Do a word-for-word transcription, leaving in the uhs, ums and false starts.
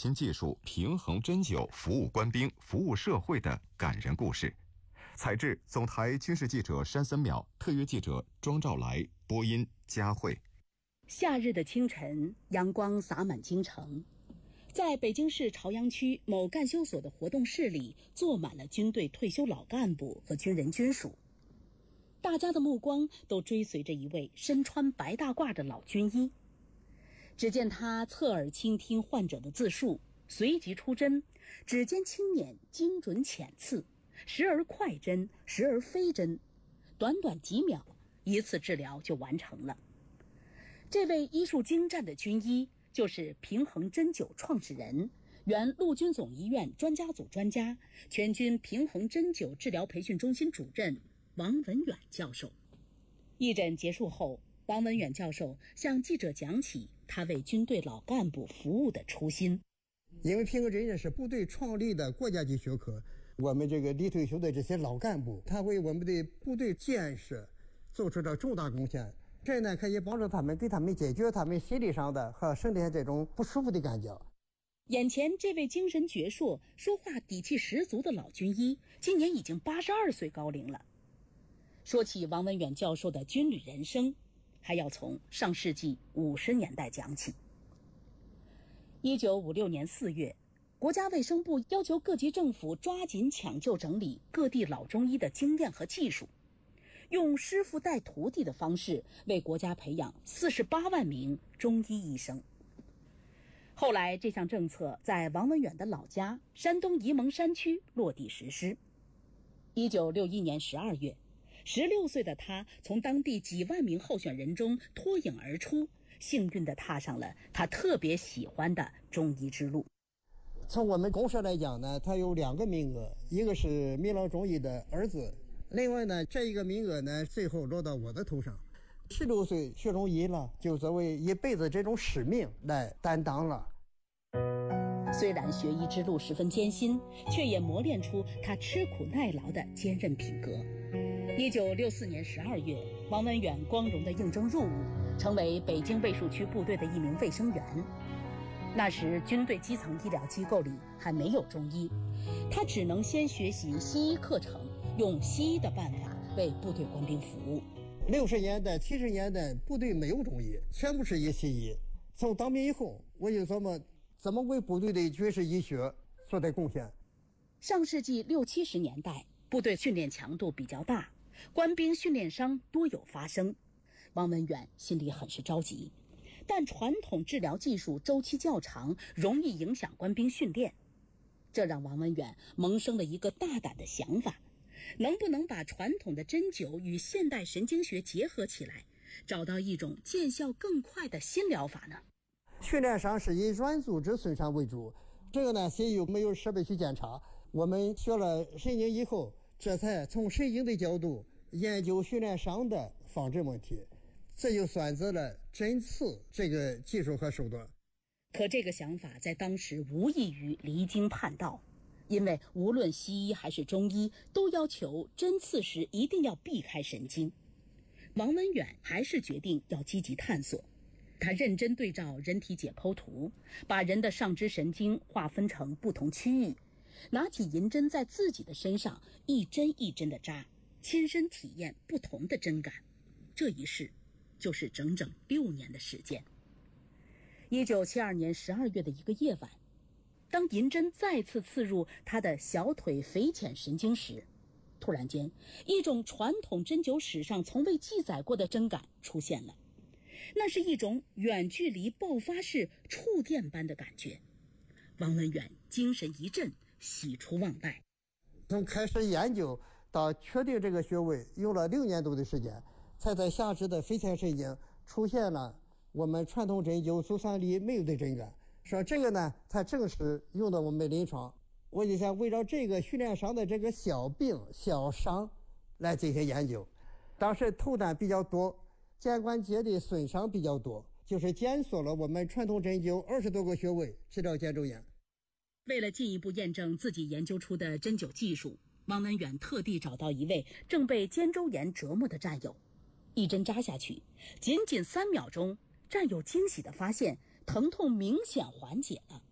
新技术平衡针灸服务官兵、服务社会的感人故事。采制总台军事记者山森淼，特约记者庄兆来，播音佳慧。 夏日的清晨，阳光洒满京城，在北京市朝阳区某干休所的活动室里，坐满了军队退休老干部和军人军属。大家的目光都追随着一位身穿白大褂的老军医。只见他侧耳倾听患者的自述，随即出针，指尖轻捻，精准浅刺，时而快针，时而飞针，短短几秒，一次治疗就完成了。这位医术精湛的军医就是平衡针灸创始人，原陆军总医院专家组专家，全军平衡针灸治疗培训中心主任王文远教授。义诊结束后，王文远教授向记者讲起他为军队老干部服务的初心。 因为平衡针是部队创立的国家级学科，我们这个离退休的这些老干部，他为我们的部队建设做出了重大贡献，这呢可以帮助他们，给他们解决他们心理上的和身体上这种不舒服的感觉。 眼前这位精神矍铄、说话底气十足的老军医，今年已经八十二岁高龄了。说起王文远教授的军旅人生，还要从上世纪五十年代讲起。一九五六年四月，国家卫生部要求各级政府抓紧抢救整理各地老中医的经验和技术，用师傅带徒弟的方式为国家培养四十八万名中医医生。后来这项政策在王文远的老家山东沂蒙山区落地实施。一九六一年十二月，十六岁的他从当地几万名候选人中脱颖而出，幸运地踏上了他特别喜欢的中医之路。 从我们公社来讲呢，他有两个名额，一个是米老中医的儿子，另外呢，这一个名额呢，最后落到我的头上。十六岁学中医了，就作为一辈子这种使命来担当了。 虽然学医之路十分艰辛，却也磨练出他吃苦耐劳的坚韧品格。一九六四年十二月，王文远光荣地应征入伍，成为北京卫戍区部队的一名卫生员。那时军队基层医疗机构里还没有中医，他只能先学习西医课程，用西医的办法为部队官兵服务。 六十年代、七十年代，部队没有中医，全部是以西医。从当兵以后，我就琢磨怎么为部队的军事医学做点贡献。 上世纪六七十年代，部队训练强度比较大，官兵训练伤多有发生。王文远心里很是着急，但传统治疗技术周期较长，容易影响官兵训练。这让王文远萌生了一个大胆的想法，能不能把传统的针灸与现代神经学结合起来，找到一种见效更快的新疗法呢？ 训练伤是以软组织损伤为主，这个呢先有没有设备去检查。我们学了神经以后，这才从神经的角度研究训练伤的防治问题，这就选择了针刺这个技术和手段。 可这个想法在当时无异于离经叛道，因为无论西医还是中医都要求针刺时一定要避开神经。王文远还是决定要积极探索。他认真对照人体解剖图，把人的上肢神经划分成不同区域，拿起银针在自己的身上一针一针的扎，亲身体验不同的针感。这一试就是整整六年的时间。一九七二年十二月的一个夜晚，当银针再次刺入他的小腿腓浅神经时，突然间一种传统针灸史上从未记载过的针感出现了。那是一种远距离爆发式触电般的感觉。王文远精神一振，喜出望外。 从开始研究到确定这个穴位用了六年多的时间，才在下肢的腓前神经出现了我们传统针灸足三里没有的针感，说这个呢才正式用到我们临床。我就想围绕这个训练伤的这个小病小伤来进行研究。当时头担比较多，肩关节的损伤比较多，就是检索了我们传统针灸二十多个穴位治疗肩周炎。 为了进一步验证自己研究出的针灸技术，王文远特地找到一位正被肩周炎折磨的战友，一针扎下去，仅仅三秒钟，战友惊喜地发现疼痛明显缓解了。